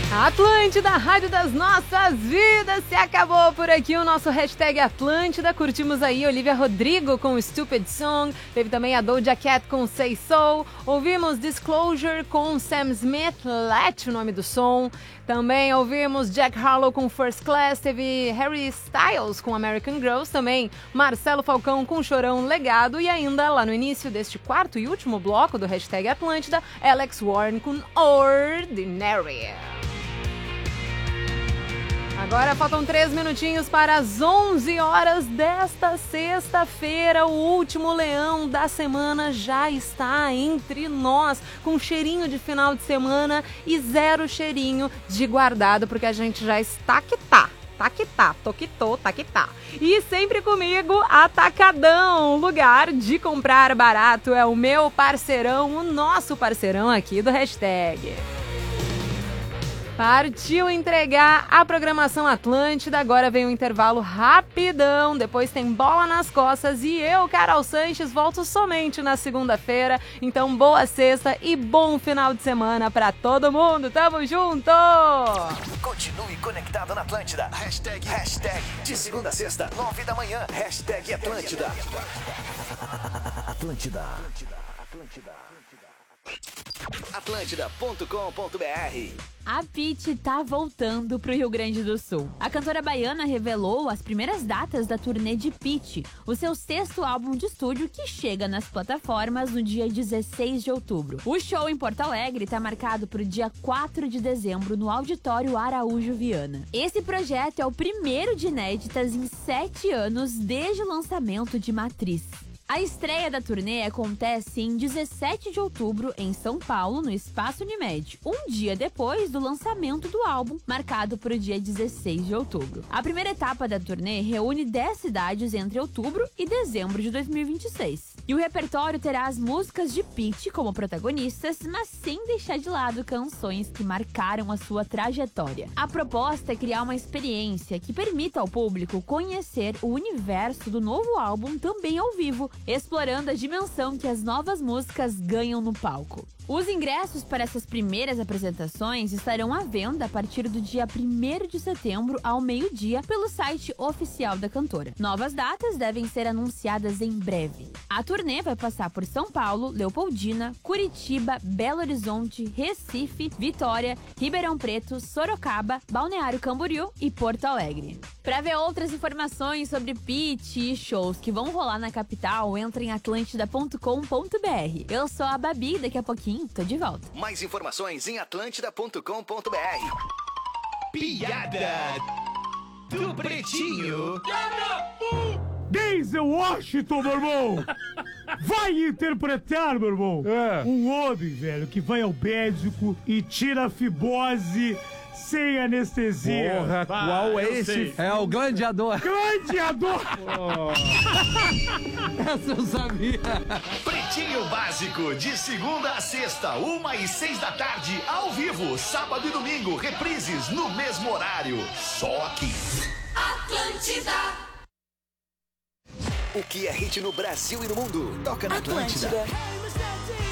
Atlântida, rádio das nossas vidas. Se acabou por aqui o nosso hashtag Atlântida. Curtimos aí Olivia Rodrigo com Stupid Song. Teve também a Doja Cat com Say So. Ouvimos Disclosure com Sam Smith, Let, o nome do som. Também ouvimos Jack Harlow com First Class. Teve Harry Styles com American Girls. Também Marcelo Falcão com Chorão, Legado. E ainda, lá no início deste quarto e último bloco do hashtag Atlântida, Alex Warren com Ordinary. Agora faltam 3 minutinhos para as 11 horas desta sexta-feira. O último leão da semana já está entre nós, com cheirinho de final de semana e zero cheirinho de guardado, porque a gente já está que tá. Tá que tá, tô que tô, tá que tá. E sempre comigo, Atacadão, lugar de comprar barato. É o meu parceirão, o nosso parceirão aqui do hashtag. Partiu entregar a programação Atlântida, agora vem um intervalo rapidão, depois tem Bola nas Costas e eu, Carol Sanches, volto somente na segunda-feira. Então boa sexta e bom final de semana pra todo mundo, tamo junto! Continue conectado na Atlântida, hashtag de segunda a sexta, 9 da manhã, hashtag Atlântida. Atlântida. Atlântida.com.br. A Pitty tá voltando pro Rio Grande do Sul. A cantora baiana revelou as primeiras datas da turnê de Pitty, o seu 6º álbum de estúdio que chega nas plataformas no dia 16 de outubro. O show em Porto Alegre tá marcado pro dia 4 de dezembro no Auditório Araújo Viana. Esse projeto é o primeiro de inéditas em 7 anos desde o lançamento de Matriz. A estreia da turnê acontece em 17 de outubro em São Paulo, no Espaço Unimed, um dia depois do lançamento do álbum, marcado para o dia 16 de outubro. A primeira etapa da turnê reúne 10 cidades entre outubro e dezembro de 2026. E o repertório terá as músicas de Pitty como protagonistas, mas sem deixar de lado canções que marcaram a sua trajetória. A proposta é criar uma experiência que permita ao público conhecer o universo do novo álbum também ao vivo, explorando a dimensão que as novas músicas ganham no palco. Os ingressos para essas primeiras apresentações estarão à venda a partir do dia 1º de setembro ao meio-dia pelo site oficial da cantora. Novas datas devem ser anunciadas em breve. A turnê vai passar por São Paulo, Leopoldina, Curitiba, Belo Horizonte, Recife, Vitória, Ribeirão Preto, Sorocaba, Balneário Camboriú e Porto Alegre. Para ver outras informações sobre Pitty e shows que vão rolar na capital, entre em atlantida.com.br. Eu sou a Babi, daqui a pouquinho tô de volta. Mais informações em atlantida.com.br. Piada do Pretinho. Denzel Washington, meu irmão! Vai interpretar, meu irmão, um homem, velho, que vai ao médico e tira a fibose sem anestesia. Porra, qual é esse? Sei. É o Gladiador. Gladiador! Essa eu sabia. Pretinho Básico, de segunda a sexta, 1h06 da tarde, ao vivo, sábado e domingo, reprises no mesmo horário. Só aqui. Atlântida. O que é hit no Brasil e no mundo? Toca na Atlântida.